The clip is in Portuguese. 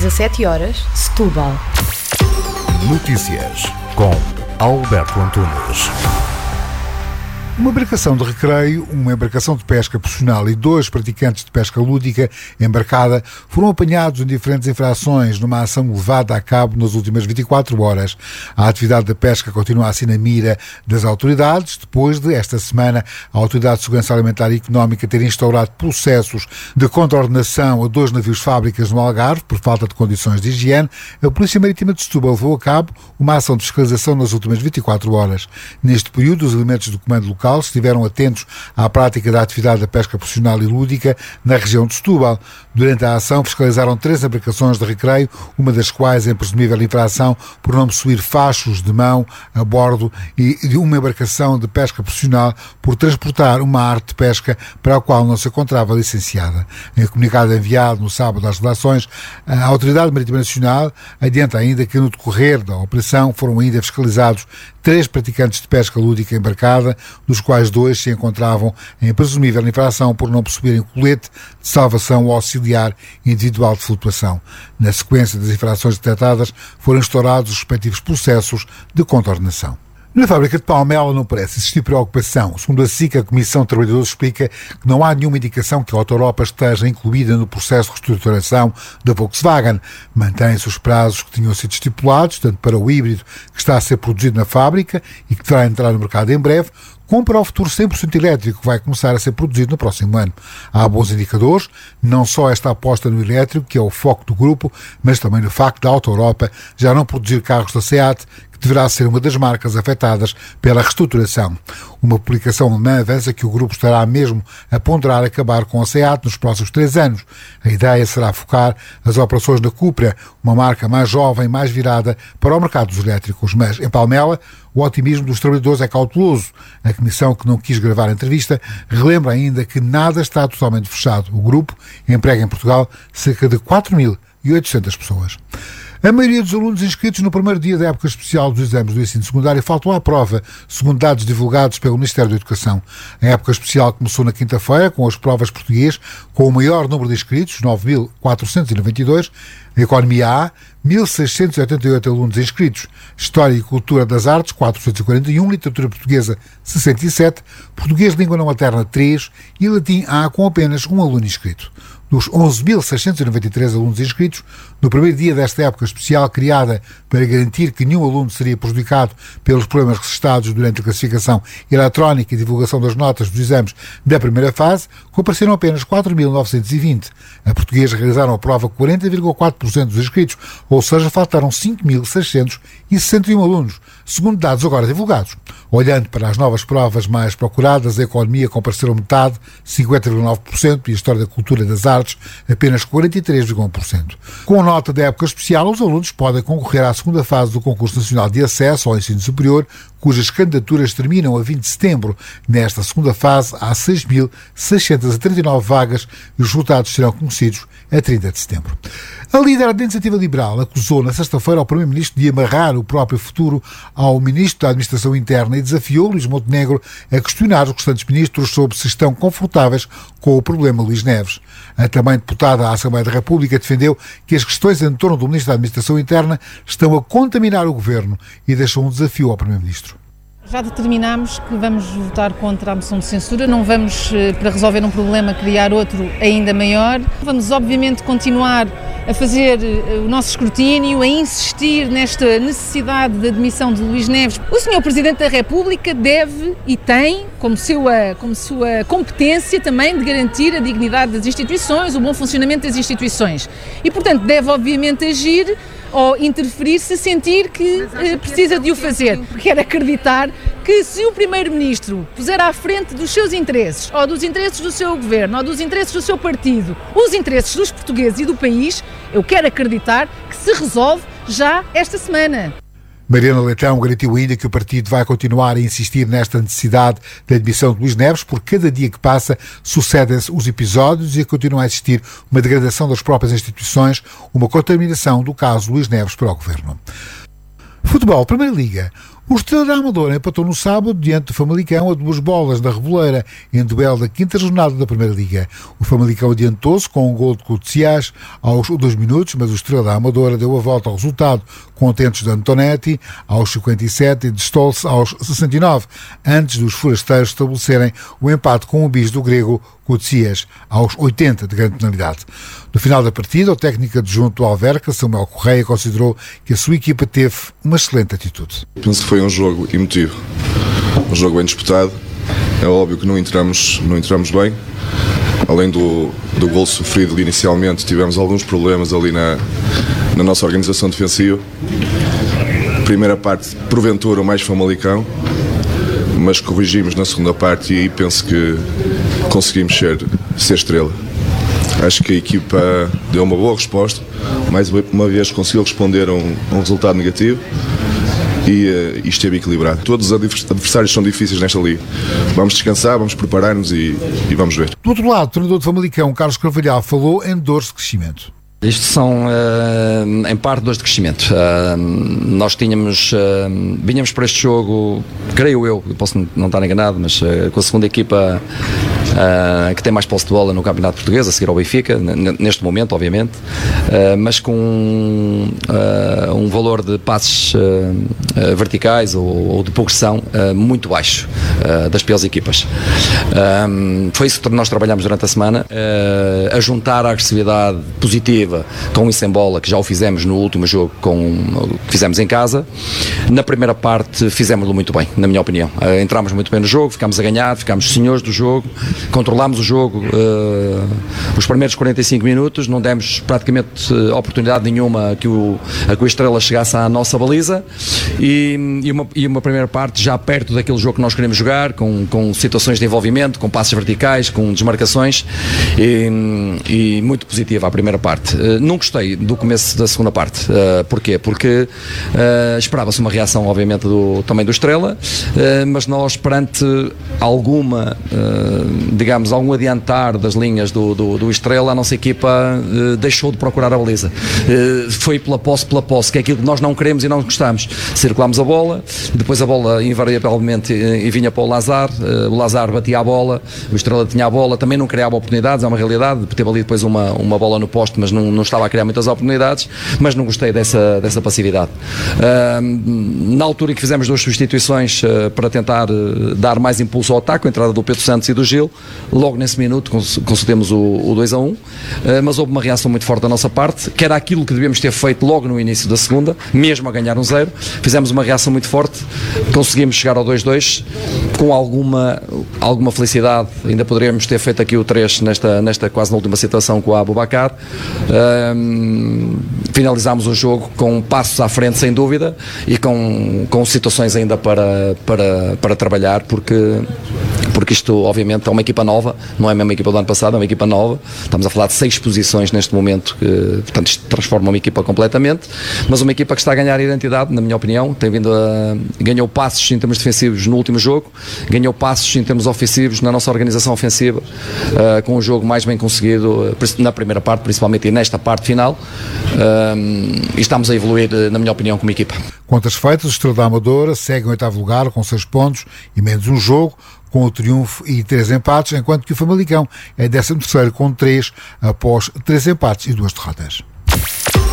17h, Setúbal. Notícias com Alberto Antunes. Uma embarcação de recreio, uma embarcação de pesca profissional e 2 praticantes de pesca lúdica embarcada foram apanhados em diferentes infrações numa ação levada a cabo nas últimas 24 horas. A atividade da pesca continua assim na mira das autoridades, depois de, esta semana, a Autoridade de Segurança Alimentar e Económica ter instaurado processos de contraordenação a 2 navios fábricas no Algarve por falta de condições de higiene. A Polícia Marítima de Setúbal levou a cabo uma ação de fiscalização nas últimas 24 horas. Neste período, os elementos do comando local estiveram atentos à prática da atividade da pesca profissional e lúdica na região de Setúbal. Durante a ação fiscalizaram 3 embarcações de recreio, uma das quais em presumível infração por não possuir fachos de mão a bordo, e uma embarcação de pesca profissional por transportar uma arte de pesca para a qual não se encontrava licenciada. Em comunicado enviado no sábado às redações, a Autoridade Marítima Nacional adianta ainda que no decorrer da operação foram ainda fiscalizados 3 praticantes de pesca lúdica embarcada, dos quais 2 se encontravam em presumível infração por não possuírem colete de salvação ou auxiliar individual de flutuação. Na sequência das infrações detectadas, foram instaurados os respectivos processos de contraordenação. Na fábrica de Palmela não parece existir preocupação. Segundo a SIC, a Comissão de Trabalhadores explica que não há nenhuma indicação que a Auto Europa esteja incluída no processo de reestruturação da Volkswagen. Mantém-se os prazos que tinham sido estipulados, tanto para o híbrido que está a ser produzido na fábrica e que deverá entrar no mercado em breve, como para o futuro 100% elétrico que vai começar a ser produzido no próximo ano. Há bons indicadores, não só esta aposta no elétrico, que é o foco do grupo, mas também no facto da Auto Europa já não produzir carros da SEAT, que deverá ser uma das marcas afetadas pela reestruturação. Uma publicação alemã avança que o grupo estará mesmo a ponderar acabar com a SEAT nos próximos 3 anos. A ideia será focar as operações na Cupra, uma marca mais jovem, mais virada para o mercado dos elétricos. Mas, em Palmela, o otimismo dos trabalhadores é cauteloso. A Comissão, que não quis gravar a entrevista, relembra ainda que nada está totalmente fechado. O grupo emprega em Portugal cerca de 4.800 pessoas. A maioria dos alunos inscritos no primeiro dia da época especial dos exames do ensino secundário faltam à prova, segundo dados divulgados pelo Ministério da Educação. A época especial começou na quinta-feira com as provas português, com o maior número de inscritos, 9.492, a Economia A, 1.688 alunos inscritos, História e Cultura das Artes, 441, Literatura Portuguesa, 67, Português de Língua Não Materna, 3 e Latim A com apenas um aluno inscrito. Dos 11.693 alunos inscritos, no primeiro dia desta época especial, criada para garantir que nenhum aluno seria prejudicado pelos problemas registados durante a classificação eletrónica e divulgação das notas dos exames da primeira fase, compareceram apenas 4.920. A Portuguesa realizaram a prova 40,4% dos inscritos, ou seja, faltaram 5.661 alunos, segundo dados agora divulgados. Olhando para as novas provas mais procuradas, a Economia compareceram metade, 50,9%, e a História da Cultura das Artes, apenas 43,1%. Com a nota da época especial, os alunos podem concorrer à segunda fase do Concurso Nacional de Acesso ao Ensino Superior, cujas candidaturas terminam a 20 de setembro. Nesta segunda fase, há 6.639 vagas e os resultados serão conhecidos a 30 de setembro. A líder da Iniciativa Liberal acusou na sexta-feira ao Primeiro-Ministro de amarrar o próprio futuro ao Ministro da Administração Interna e desafiou Luís Montenegro a questionar os restantes ministros sobre se estão confortáveis com o problema Luís Neves. A também deputada à Assembleia da República defendeu que as questões em torno do Ministro da Administração Interna estão a contaminar o Governo e deixou um desafio ao Primeiro-Ministro. Já determinámos que vamos votar contra a moção de censura, não vamos, para resolver um problema, criar outro ainda maior. Vamos, obviamente, continuar a fazer o nosso escrutínio, a insistir nesta necessidade de admissão de Luís Neves. O Sr. Presidente da República deve e tem como sua competência também de garantir a dignidade das instituições, o bom funcionamento das instituições. E, portanto, deve, obviamente, agir ou interferir se sentir que precisa de o fazer. Quero acreditar que se o Primeiro-Ministro puser à frente dos seus interesses, ou dos interesses do seu governo, ou dos interesses do seu partido, os interesses dos portugueses e do país, eu quero acreditar que se resolve já esta semana. Mariana Leitão garantiu ainda que o partido vai continuar a insistir nesta necessidade da admissão de Luís Neves, porque cada dia que passa sucedem-se os episódios e continua a existir uma degradação das próprias instituições, uma contaminação do caso Luís Neves para o Governo. Futebol, Primeira Liga. O Estrela da Amadora empatou no sábado diante do Famalicão a 2 bolas da Reboleira, em duelo da 5ª jornada da Primeira Liga. O Famalicão adiantou-se com um gol de Coutinho aos 2 minutos, mas o Estrela da Amadora deu a volta ao resultado com tentos de Antonetti aos 57 e de Stolz aos 69, antes dos forasteiros estabelecerem o empate com o bis do grego Coutinho aos 80 de grande penalidade. No final da partida, o técnico adjunto do Alverca, Samuel Correia, considerou que a sua equipa teve uma excelente atitude. Penso que foi um jogo emotivo, um jogo bem disputado. É óbvio que não entramos bem. Além do gol sofrido inicialmente, tivemos alguns problemas ali na nossa organização defensiva. Primeira parte, porventura, o mais Famalicão, mas corrigimos na segunda parte e aí penso que conseguimos ser estrela. Acho que a equipa deu uma boa resposta, mais uma vez conseguiu responder a um resultado negativo e esteve equilibrado. Todos os adversários são difíceis nesta liga. Vamos descansar, vamos preparar-nos e vamos ver. Do outro lado, o treinador de Famalicão, Carlos Carvalhal, falou em dores de crescimento. Isto são, em parte, dores de crescimento. Nós vinhamos para este jogo, creio eu posso não estar enganado, mas com a segunda equipa que tem mais posse de bola no Campeonato Português, a seguir ao Benfica, neste momento, obviamente, mas com um valor de passes verticais ou de progressão muito baixo das piores equipas. Foi isso que nós trabalhamos durante a semana, a juntar a agressividade positiva com isso em bola, que já o fizemos no último jogo que fizemos em casa. Na primeira parte fizemos-lo muito bem, na minha opinião. Entramos muito bem no jogo, ficámos a ganhar, ficámos senhores do jogo, controlámos o jogo os primeiros 45 minutos, não demos praticamente oportunidade nenhuma a que o Estrela chegasse à nossa baliza e uma primeira parte já perto daquele jogo que nós queremos jogar, com situações de envolvimento, com passes verticais, com desmarcações e muito positiva a primeira parte. Não gostei do começo da segunda parte. Porquê? Porque esperava-se uma reação, obviamente, também do Estrela, mas nós, perante algum adiantar das linhas do Estrela, a nossa equipa deixou de procurar a baliza. Foi pela posse, que é aquilo que nós não queremos e não gostamos. Circulámos a bola, depois a bola invariavelmente vinha para o Lazar batia a bola, o Estrela tinha a bola, também não criava oportunidades, é uma realidade. Teve ali depois uma bola no poste, mas não estava a criar muitas oportunidades, mas não gostei dessa passividade. Na altura em que fizemos 2 substituições para tentar dar mais impulso ao ataque, a entrada do Pedro Santos e do Gil, logo nesse minuto concedemos o 2-1, mas houve uma reação muito forte da nossa parte, que era aquilo que devíamos ter feito logo no início da segunda, mesmo a ganhar 1-0, fizemos uma reação muito forte, conseguimos chegar ao 2-2, com alguma felicidade, ainda poderíamos ter feito aqui o 3 nesta quase na última situação com o Aboubakar. Finalizámos o jogo com passos à frente, sem dúvida, e com situações ainda para trabalhar, porque isto, obviamente, é uma equipa nova, não é a mesma equipa do ano passado, é uma equipa nova. Estamos a falar de 6 posições neste momento, portanto, isto transforma uma equipa completamente, mas uma equipa que está a ganhar identidade, na minha opinião. Ganhou passos em termos defensivos no último jogo, ganhou passos em termos ofensivos na nossa organização ofensiva, com um jogo mais bem conseguido na primeira parte, principalmente, e nesta parte final, e estamos a evoluir, na minha opinião, como equipa. Contas feitas, o Estrela da Amadora segue em 8º lugar com 6 pontos e menos um jogo, com o triunfo e 3 empates, enquanto que o Famalicão é 13º com 3 após 3 empates e 2 derrotas.